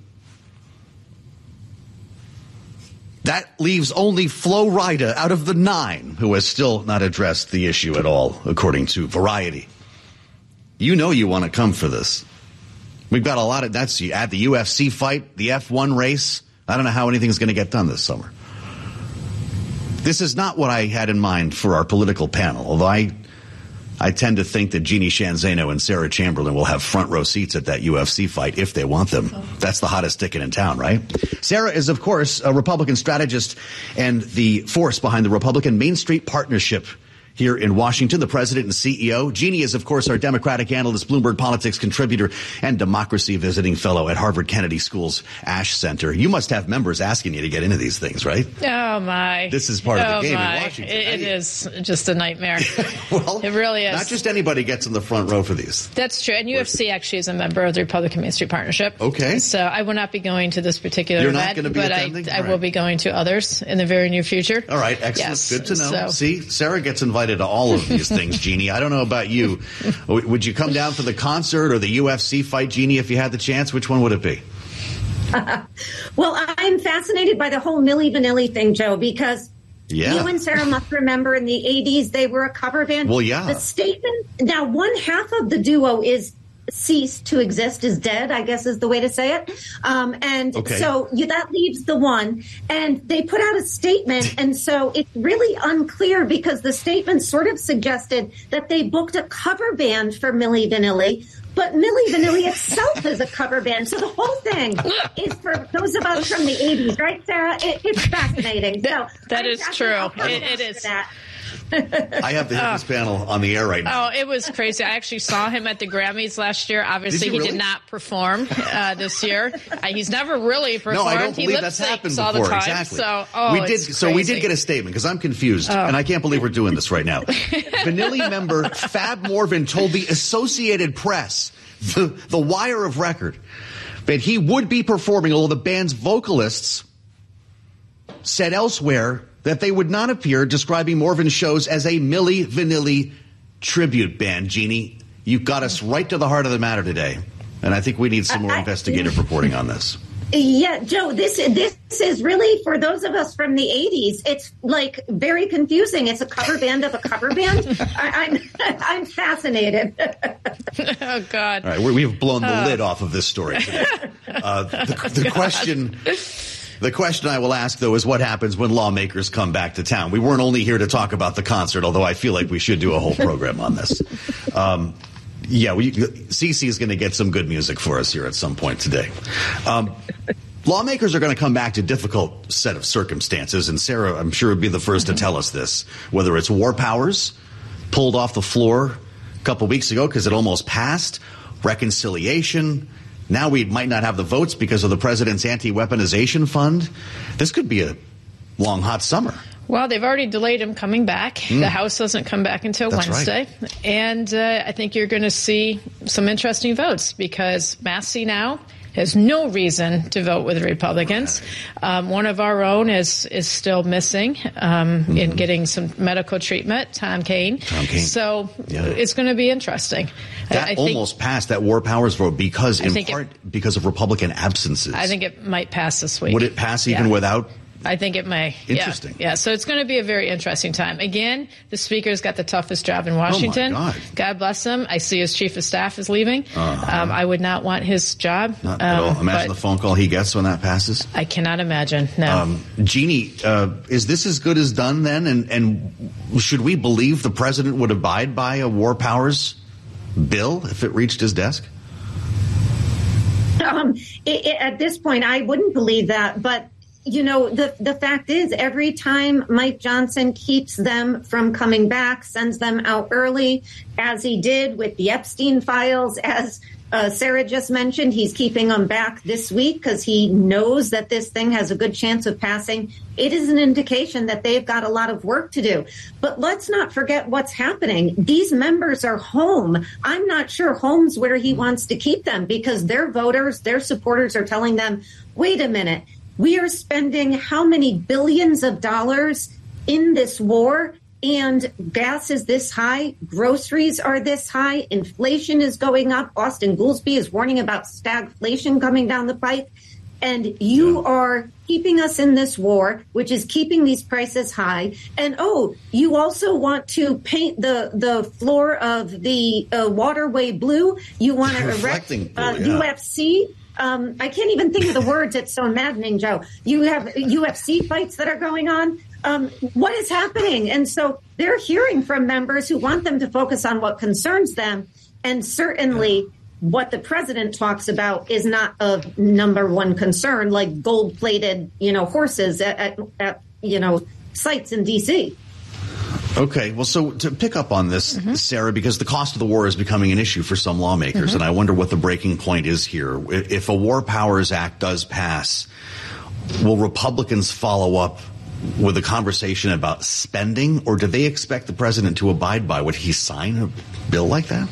That leaves only Flo Rida out of the nine, who has still not addressed the issue at all, according to Variety. You know you want to come for this. We've got a lot of, that's at the U F C fight, the F one race. I don't know how anything's going to get done this summer. This is not what I had in mind for our political panel, although I I tend to think that Jeannie Sheehan Zaino and Sarah Chamberlain will have front row seats at that U F C fight if they want them. That's the hottest ticket in town, right? Sarah is, of course, a Republican strategist and the force behind the Republican Main Street Partnership here in Washington, the president and C E O. Jeannie is, of course, our Democratic analyst, Bloomberg Politics contributor, and democracy visiting fellow at Harvard Kennedy School's Ash Center. You must have members asking you to get into these things, right? Oh, my. This is part oh, of the game my. in Washington. It, it is just a nightmare. Well, it really is. Not just anybody gets in the front row for these. That's true. And U F C actually is a member of the Republican Main Street Partnership. Okay. So I will not be going to this particular You're event, not going to be but attending? I, I All will right. be going to others in the very near future. All right, excellent. Yes. Good to know. So. See, Sarah gets invited to all of these things, Jeannie. I don't know about you. Would you come down for the concert or the U F C fight, Jeannie, if you had the chance? Which one would it be? Well, I'm fascinated by the whole Milli Vanilli thing, Joe, because yeah. you and Sarah must remember in the eighties they were a cover band. Well, yeah. The statement, now one half of the duo is ceased to exist, is dead, I guess is the way to say it. Um, and okay. so you, that leaves the one. And they put out a statement, and so it's really unclear because the statement sort of suggested that they booked a cover band for Milli Vanilli. But Milli Vanilli itself is a cover band. So the whole thing is for those of us from the eighties, right, Sarah? It, it's fascinating. So that is true. It, it is. That. I have the Hippies oh. panel on the air right now. Oh, it was crazy. I actually saw him at the Grammys last year. Obviously, did he really? did not perform uh, this year. Uh, he's never really performed. No, I don't he believe that's happened all before. The time. Exactly. So, oh, we did. it's So we crazy. did get a statement because I'm confused, Oh. and I can't believe we're doing this right now. Vanilli member Fab Morvan told the Associated Press, the the wire of record, that he would be performing, although the band's vocalists said elsewhere that they would not appear, describing Morvan's shows as a Milli Vanilli tribute band. Jeannie, you got us right to the heart of the matter today, and I think we need some more I, investigative reporting on this. Yeah, Joe, this this is really, for those of us from the eighties, it's like very confusing. It's a cover band of a cover band. I, I'm I'm fascinated. Oh, God. All right, we, we've blown the Uh. lid off of this story today. Uh, the, the question... The question I will ask, though, is what happens when lawmakers come back to town? We weren't only here to talk about the concert, although I feel like we should do a whole program on this. Um, yeah, we, Cece is going to get some good music for us here at some point today. Um, lawmakers are going to come back to a difficult set of circumstances, and Sarah, I'm sure, would be the first to tell us this, whether it's war powers, pulled off the floor a couple weeks ago because it almost passed, reconciliation. Now we might not have the votes because of the president's anti-weaponization fund. This could be a long, hot summer. Well, they've already delayed him coming back. Mm. The House doesn't come back until That's Wednesday. Right. And uh, I think you're going to see some interesting votes because Massey now has no reason to vote with the Republicans. Um, one of our own is is still missing um, mm-hmm. in getting some medical treatment, Tom Kean. Tom Kean. So yeah. it's going to be interesting. That I, I think, almost passed, that war powers vote, because I in think part it, because of Republican absences. I think it might pass this week. Would it pass even yeah. without? I think it may. Interesting. Yeah, yeah. So it's going to be a very interesting time. Again, the speaker's got the toughest job in Washington. Oh my God. God bless him. I see his chief of staff is leaving. Uh-huh. Um, I would not want his job. Not at all. Um, Imagine the phone call he gets when that passes. I cannot imagine. No. Um, Jeannie, uh, is this as good as done then? And, and should we believe the president would abide by a war powers bill if it reached his desk? Um, it, it, at this point, I wouldn't believe that, but you know, the the fact is, every time Mike Johnson keeps them from coming back, sends them out early, as he did with the Epstein files, as uh, Sarah just mentioned, he's keeping them back this week because he knows that this thing has a good chance of passing. It is an indication that they've got a lot of work to do. But let's not forget what's happening. These members are home. I'm not sure home's where he wants to keep them because their voters, their supporters are telling them, wait a minute. We are spending how many billions of dollars in this war, and gas is this high, groceries are this high, inflation is going up. Austin Goolsbee is warning about stagflation coming down the pipe. And you are keeping us in this war, which is keeping these prices high. And, oh, you also want to paint the, the floor of the uh, waterway blue. You want to erect uh, yeah. U F C. Um, I can't even think of the words. It's so maddening, Joe. You have U F C fights that are going on. Um, what is happening? And so they're hearing from members who want them to focus on what concerns them. And certainly what the president talks about is not of number one concern, like gold plated, you know, horses at, at, at you know, sites in D C. Okay, well, so to pick up on this, mm-hmm. Sarah, because the cost of the war is becoming an issue for some lawmakers, mm-hmm. and I wonder what the breaking point is here. If a War Powers Act does pass, will Republicans follow up with a conversation about spending, or do they expect the president to abide by? Would he sign a bill like that?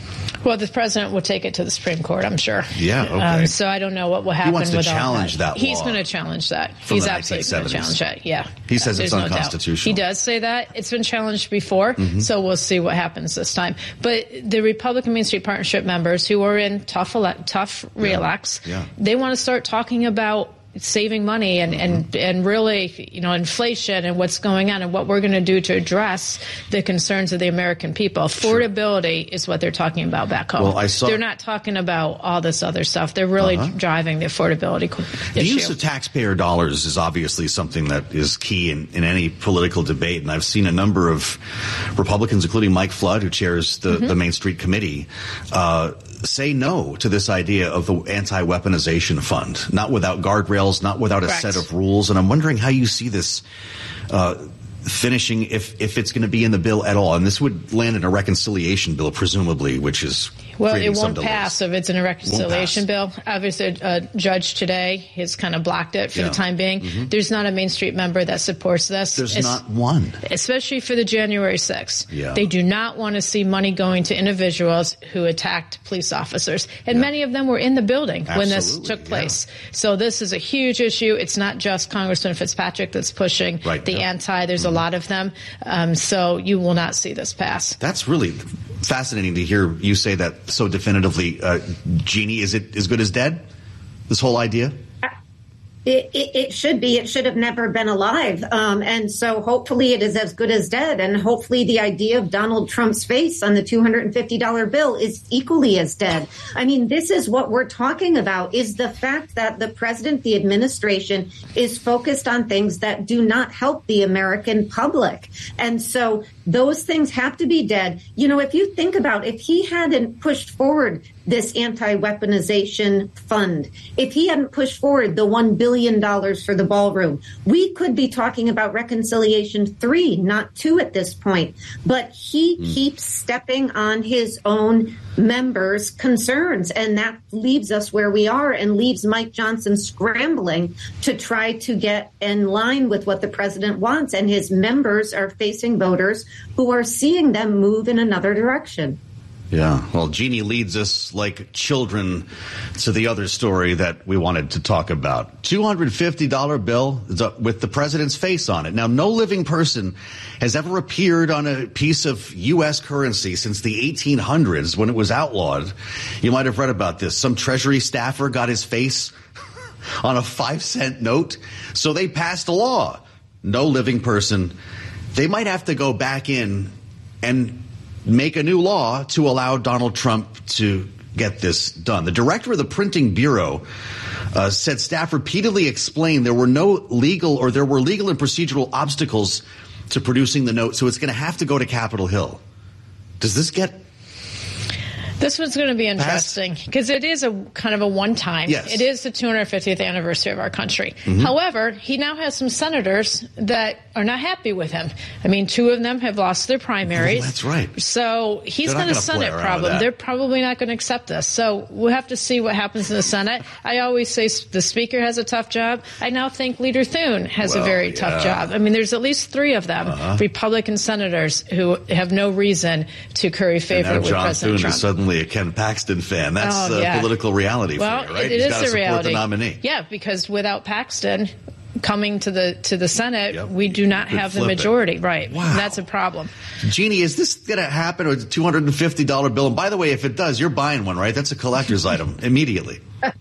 Well, the president will take it to the Supreme Court, I'm sure. Yeah, okay. Um, so I don't know what will happen. He wants to with challenge all that. that. He's law going to challenge that. from He's the absolutely going to challenge that. Yeah. He says uh, it's no unconstitutional. Doubt. He does say that. It's been challenged before, mm-hmm. so we'll see what happens this time. But the Republican Main Street Partnership members who are in tough, ele- tough re-elects, yeah. Yeah. they want to start talking about saving money and, and, and really, you know, inflation and what's going on and what we're going to do to address the concerns of the American people. Affordability sure. is what they're talking about back home. Well, I saw they're not talking about all this other stuff. They're really uh-huh. driving the affordability issue. The use of taxpayer dollars is obviously something that is key in, in any political debate. And I've seen a number of Republicans, including Mike Flood, who chairs the, mm-hmm. the Main Street Committee, uh, say no to this idea of the anti-weaponization fund, not without guardrails, not without a Correct. set of rules. And I'm wondering how you see this uh, finishing, if if it's going to be in the bill at all. And this would land in a reconciliation bill, presumably, which is well, it won't pass if it's in a reconciliation bill. Obviously, a judge today has kind of blocked it for yeah. the time being. Mm-hmm. There's not a Main Street member that supports this. There's it's, not one. Especially for the January sixth. Yeah. They do not want to see money going to individuals who attacked police officers. And yeah. many of them were in the building Absolutely. when this took place. Yeah. So this is a huge issue. It's not just Congressman Fitzpatrick that's pushing right. the yeah. anti. There's mm-hmm. a lot of them. Um, so you will not see this pass. That's really fascinating to hear you say that so definitively. Uh, Jeannie, is it as good as dead, this whole idea? It, it, it should be. It should have never been alive. Um, and so hopefully it is as good as dead. And hopefully the idea of Donald Trump's face on the two hundred fifty dollars bill is equally as dead. I mean, this is what we're talking about, is the fact that the president, the administration, is focused on things that do not help the American public. And so those things have to be dead. You know, if you think about if he hadn't pushed forward this anti-weaponization fund, if he hadn't pushed forward the one billion dollars for the ballroom, we could be talking about reconciliation three, not two at this point. But he mm. keeps stepping on his own members' concerns, and that leaves us where we are and leaves Mike Johnson scrambling to try to get in line with what the president wants. And his members are facing voters who are seeing them move in another direction. Yeah, well, Jeannie leads us like children to the other story that we wanted to talk about. two hundred fifty dollars bill with the president's face on it. Now, no living person has ever appeared on a piece of U S currency since the eighteen hundreds when it was outlawed. You might have read about this. Some Treasury staffer got his face on a five cent note, so they passed a law. No living person. They might have to go back in and make a new law to allow Donald Trump to get this done. The director of the Printing Bureau uh, said staff repeatedly explained there were no legal or there were legal and procedural obstacles to producing the note, so it's going to have to go to Capitol Hill. Does this get This one's going to be interesting because it is a kind of a one-time. Yes. It is the two hundred fiftieth anniversary of our country. Mm-hmm. However, he now has some senators that are not happy with him. I mean, two of them have lost their primaries. Oh, that's right. So he's got a Senate problem. They're probably not going to accept this. So we'll have to see what happens in the Senate. I always say the Speaker has a tough job. I now think Leader Thune has well, a very yeah. tough job. I mean, there's at least three of them, uh-huh. Republican senators, who have no reason to curry favor and now with John President Thune Trump. is suddenly a Ken Paxton fan. That's oh, yeah. uh, political reality well, for you, right? It, He's it got is to a support reality. the nominee. Yeah, because without Paxton coming to the to the Senate, yep. we do not have the majority. It. Right. Wow. And that's a problem. Jeannie, is this going to happen with a two hundred fifty dollars bill? And by the way, if it does, you're buying one, right? That's a collector's item immediately.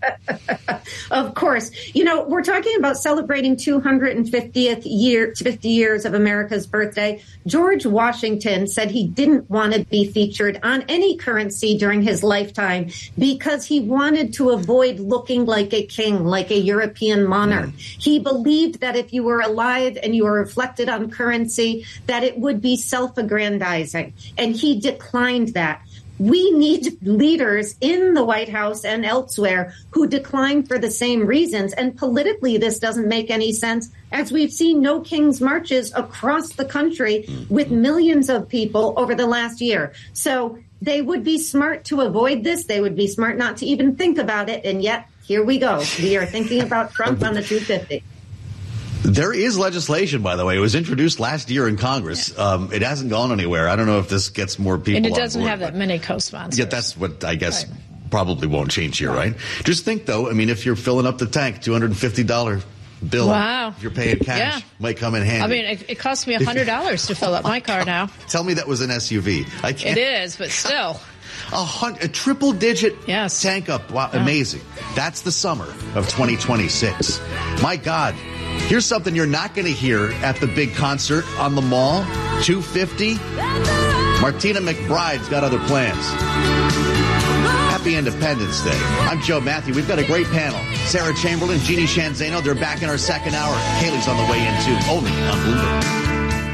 Of course. You know, we're talking about celebrating two hundred fiftieth year, fifty years of America's birthday. George Washington said he didn't want to be featured on any currency during his lifetime because he wanted to avoid looking like a king, like a European monarch. Mm. He believed that if you were alive and you were reflected on currency, that it would be self-aggrandizing. And he declined that. We need leaders in the White House and elsewhere who decline for the same reasons. And politically, this doesn't make any sense, as we've seen no King's marches across the country with millions of people over the last year. So they would be smart to avoid this. They would be smart not to even think about it. And yet, here we go. We are thinking about Trump on the two fifty. There is legislation, by the way. It was introduced last year in Congress. Yeah. Um, it hasn't gone anywhere. I don't know if this gets more people And it on doesn't board, have that many co-sponsors. Yeah, that's what I guess right. probably won't change here, right. right? Just think, though, I mean, if you're filling up the tank, two hundred fifty dollars bill. Wow. If you're paying cash, yeah. might come in handy. I mean, it, it costs me one hundred dollars to fill up my car now. Tell me that was an S U V. I can't. It is, but still. A, hundred, a triple-digit yes. tank up. Wow, yeah. Amazing. That's the summer of twenty twenty-six. My God. Here's something you're not going to hear at the big concert on the mall. two fifty. Martina McBride's got other plans. Happy Independence Day. I'm Joe Matthew. We've got a great panel. Sarah Chamberlain, Jeannie Shanzano. They're back in our second hour. Haley's on the way in, too. Only on Bloomberg.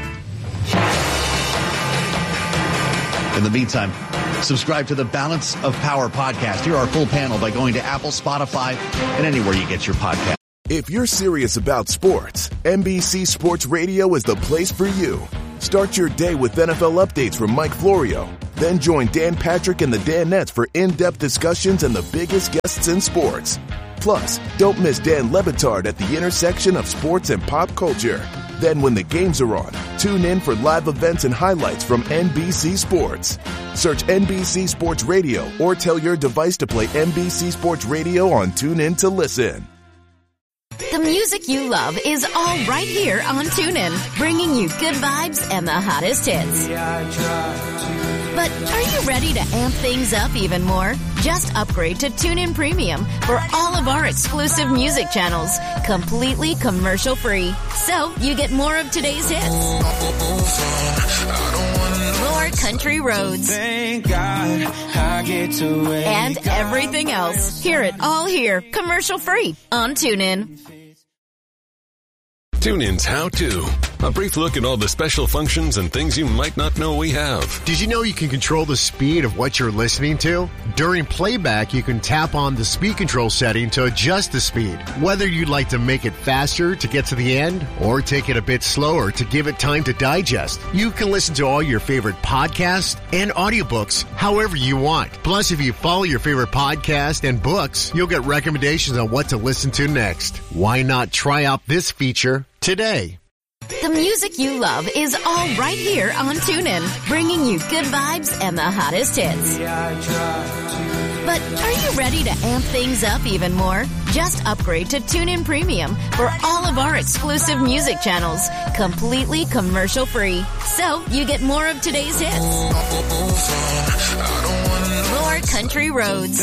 In the meantime, subscribe to the Balance of Power podcast. Hear our full panel by going to Apple, Spotify, and anywhere you get your podcast. If you're serious about sports, N B C Sports Radio is the place for you. Start your day with N F L updates from Mike Florio. Then join Dan Patrick and the Danettes for in-depth discussions and the biggest guests in sports. Plus, don't miss Dan Le Batard at the intersection of sports and pop culture. Then when the games are on, tune in for live events and highlights from N B C Sports. Search N B C Sports Radio or tell your device to play N B C Sports Radio on TuneIn to listen. The music you love is all right here on TuneIn, bringing you good vibes and the hottest hits. But are you ready to amp things up even more? Just upgrade to TuneIn Premium for all of our exclusive music channels, completely commercial-free. So you get more of today's hits, more country roads, and everything else. Hear it all here, commercial-free on TuneIn. TuneIn's How To. A brief look at all the special functions and things you might not know we have. Did you know you can control the speed of what you're listening to? During playback, you can tap on the speed control setting to adjust the speed. Whether you'd like to make it faster to get to the end or take it a bit slower to give it time to digest, you can listen to all your favorite podcasts and audiobooks however you want. Plus, if you follow your favorite podcast and books, you'll get recommendations on what to listen to next. Why not try out this feature today? The music you love is all right here on TuneIn, bringing you good vibes and the hottest hits. But are you ready to amp things up even more? Just upgrade to TuneIn Premium for all of our exclusive music channels, completely commercial-free. So you get more of today's hits, more country roads,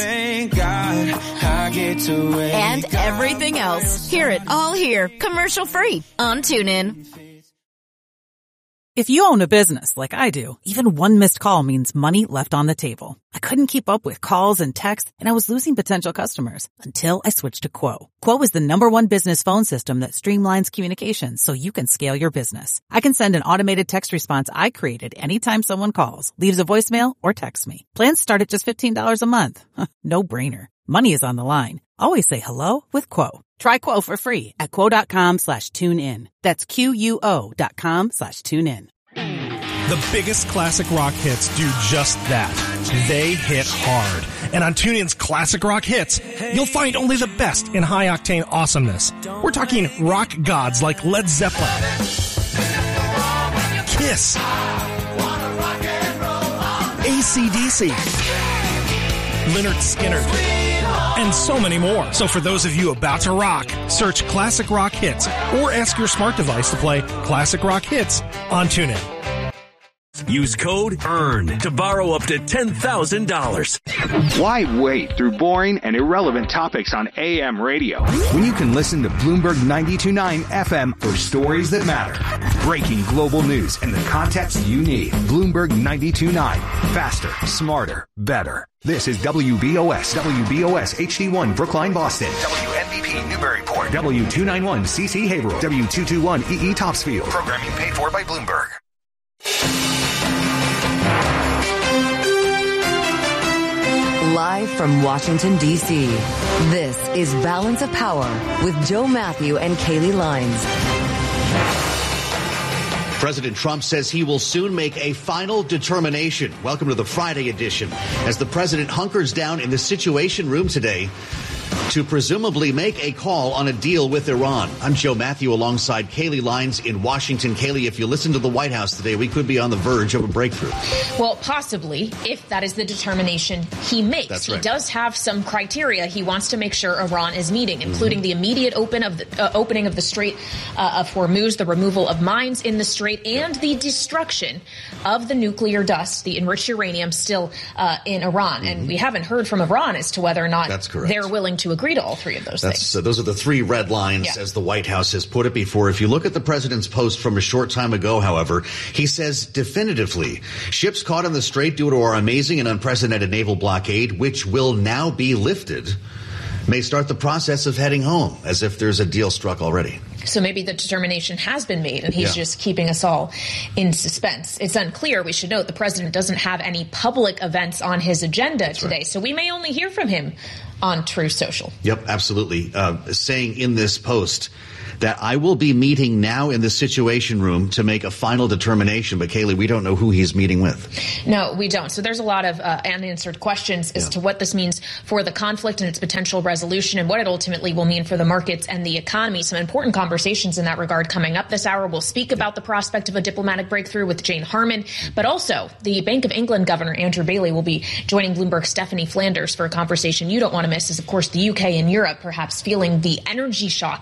and everything else. Hear it all here, commercial-free on TuneIn. If you own a business like I do, even one missed call means money left on the table. I couldn't keep up with calls and texts, and I was losing potential customers until I switched to Quo. Quo is the number one business phone system that streamlines communications so you can scale your business. I can send an automated text response I created anytime someone calls, leaves a voicemail, or texts me. Plans start at just fifteen dollars a month. No brainer. Money is on the line. Always say hello with Quo. Try Quo for free at quo.com slash tune in. That's Q-U-O dot com slash tune in. The biggest classic rock hits do just that. They hit hard. And on TuneIn's Classic Rock Hits, you'll find only the best in high-octane awesomeness. We're talking rock gods like Led Zeppelin, Kiss, A C D C, Lynyrd Skynyrd, and so many more. So for those of you about to rock, search Classic Rock Hits or ask your smart device to play Classic Rock Hits on TuneIn. Use code EARN to borrow up to ten thousand dollars. Why wait through boring and irrelevant topics on A M radio when you can listen to Bloomberg ninety-two point nine F M for stories that matter? Breaking global news and the context you need. Bloomberg ninety-two point nine. Faster, smarter, better. This is W B O S, W B O S H D one, Brookline, Boston. W N B P, Newburyport. W two ninety-one, C C Haverhill. W two twenty-one, E E Topsfield. Programming paid for by Bloomberg. Live from Washington, D C, this is Balance of Power with Joe Matthew and Kaylee Lines. President Trump says he will soon make a final determination. Welcome to the Friday edition. As the president hunkers down in the Situation Room today to presumably make a call on a deal with Iran. I'm Joe Matthew alongside Kaylee Lines in Washington. Kaylee, if you listen to the White House today, we could be on the verge of a breakthrough. Well, possibly, if that is the determination he makes. That's right. He does have some criteria he wants to make sure Iran is meeting, including mm-hmm. the immediate open of the, uh, opening of the Strait uh, of Hormuz, the removal of mines in the strait, and the destruction of the nuclear dust, the enriched uranium still uh, in Iran. Mm-hmm. And we haven't heard from Iran as to whether or not That's correct. they're willing to agree to all three of those That's, things. So those are the three red lines, yeah. as the White House has put it before. If you look at the president's post from a short time ago, however, he says definitively, ships caught in the strait due to our amazing and unprecedented naval blockade, which will now be lifted, may start the process of heading home, as if there's a deal struck already. So maybe the determination has been made and he's yeah. just keeping us all in suspense. It's unclear. We should note the president doesn't have any public events on his agenda That's today. Right. So we may only hear from him on Truth Social. Yep, absolutely. Uh, saying in this post that I will be meeting now in the Situation Room to make a final determination. But, Kaylee, we don't know who he's meeting with. No, we don't. So there's a lot of uh, unanswered questions as yeah. to what this means for the conflict and its potential resolution and what it ultimately will mean for the markets and the economy. Some important conversations in that regard coming up this hour. We'll speak about the prospect of a diplomatic breakthrough with Jane Harman, but also the Bank of England Governor Andrew Bailey will be joining Bloomberg's Stephanie Flanders for a conversation you don't want to miss, is, of course, the U K and Europe perhaps feeling the energy shock